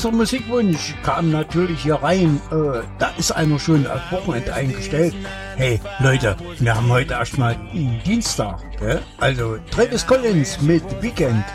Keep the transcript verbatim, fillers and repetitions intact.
erster Musikwunsch kam natürlich hier rein. Äh, da ist einer schon auf Wochenende eingestellt. Hey Leute, wir haben heute erstmal Dienstag. Gell? Also Travis Collins mit Weekend.